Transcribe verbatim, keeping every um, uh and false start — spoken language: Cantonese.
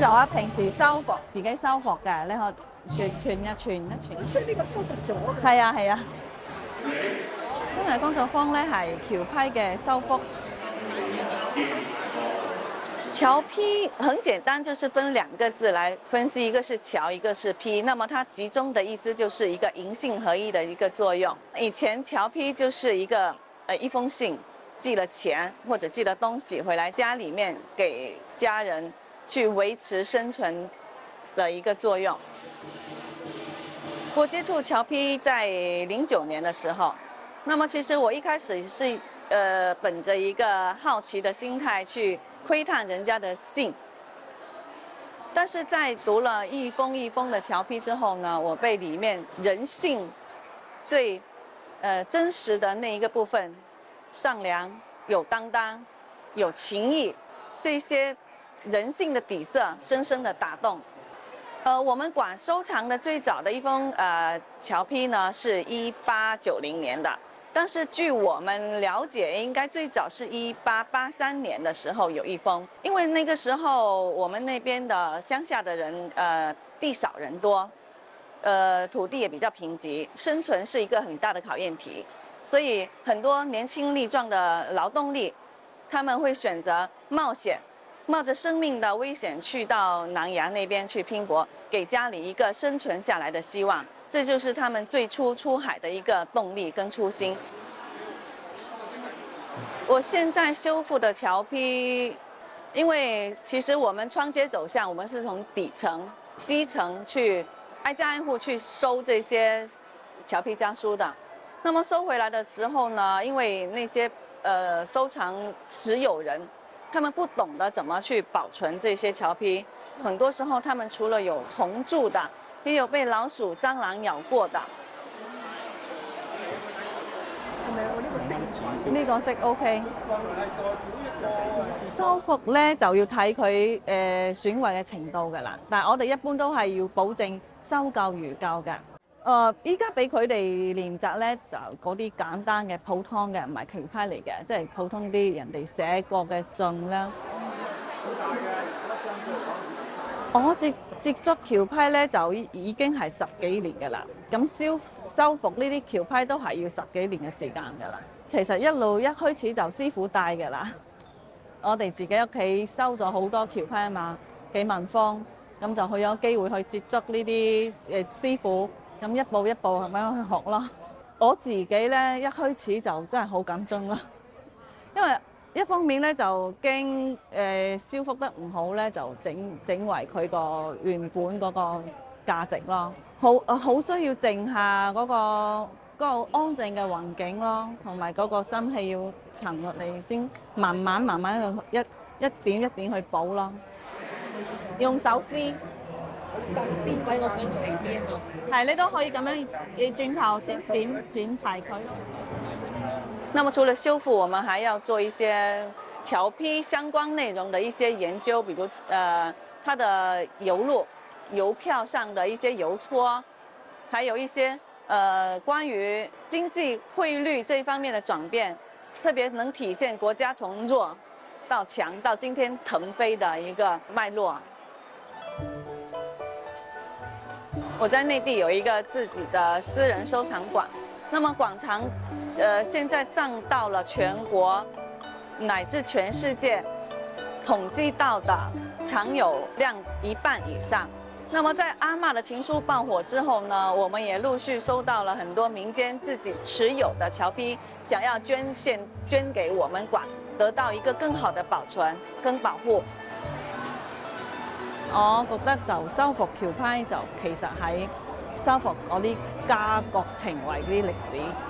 度啊，平時修復自己修復嘅，你可串串一串一串。 即係呢個修復咗嘅。 係啊係啊。今日工作坊咧係橋坯嘅修復。橋坯很簡單，就是分兩個字來分析，一個是橋，一個是坯。那麼它集中的意思就是一個銀杏合一的一個作用。以前橋坯就是一個呃一封信，寄了錢或者寄了東西回來家裡面給家人去維持生存的一個作用。我接觸橋坯在零九年的時候，那麼其實我一開始是呃本着一個好奇的心態去窺探人家的信，但是在讀了一封一封的橋坯之後呢，我被裡面人性最呃真實的那一個部分，善良、有擔當、有情義，這些人性的底色深深的打動。呃，我們館收藏的最早的一封呃橋坯呢，是一八九零年的。但是據我們了解，應該最早是一八八三年的時候有一封，因為那個時候我們那邊的鄉下的人，呃，地少人多，呃，土地也比較貧瘠，生存是一個很大的考驗題，所以很多年輕力壯的勞動力，他們會選擇冒險，冒着生命的危險去到南洋那邊去拼搏，給家裡一個生存下來的希望。這就是他們最初出海的一個動力跟初心。我現在修復的橋坯，因為其實我們創街走巷，我們是從底層、基層去挨家挨戶去收這些橋坯家書的。那麼收回來的時候呢，因為那些呃收藏持有人，他們不懂得怎麼去保存這些橋坯，很多時候他們除了有蟲蛀的，也有被老鼠、蟑螂咬過的。 係咪我呢個色？ 呢個色 OK。修復咧就要睇佢誒損毀嘅程度㗎啦，但係我哋一般都係要保證修舊如舊㗎。誒，依家俾佢哋練習咧，就嗰啲簡單嘅普通嘅，唔係橋坯嚟嘅，即係普通啲人哋寫過嘅信啦。我接接觸橋坯咧就已經係十幾年㗎啦，咁修修復呢啲橋坯都係要十幾年嘅時間㗎啦。其實一路一開始就師傅帶㗎啦，我哋自己屋企收咗好多橋坯啊嘛，幾萬方，咁就去有機會去接觸呢啲誒師傅，咁一步一步咁樣去學咯。我自己咧一開始就真係好緊張咯，因為一方面咧就驚誒修復得唔好咧，就整整為佢個原本嗰個價值咯。好誒，好需要靜下嗰個嗰個安靜嘅環境咯，同埋嗰個心氣要沉落嚟先，慢慢慢慢去一一點一點去補咯。用手撕， 但係邊位我想齊啲啊嘛。 係你都可以咁樣，你轉頭先剪剪齊佢。那麼除了修復，我們還要做一些橋坯相關內容的一些研究，比如呃它的油路、郵票上的一些郵戳，還有一些呃關於經濟匯率這方面的轉變，特別能體現國家從弱到強到今天騰飛的一個脈絡。我在內地有一個自己的私人收藏館，那麼館藏呃，現在佔到了全國乃至全世界統計到的藏有量一半以上。那麼在阿嬤的情書爆火之後呢，我們也陸續收到了很多民間自己持有的橋坯，想要捐獻捐給我們館，得到一個更好的保存跟保護。我覺得就修復橋坯就其實喺修復嗰啲家國情懷嗰啲歷史。